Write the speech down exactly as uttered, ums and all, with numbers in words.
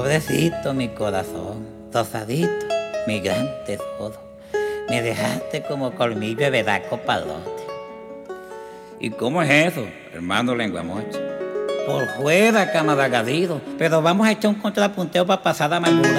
Pobrecito mi corazón, tosadito, mi gran tesoro. Me dejaste como colmillo de vedaco palote. ¿Y cómo es eso, hermano lenguamocha? Por fuera, cama de agadido, pero vamos a echar un contrapunteo para pasar la amargura.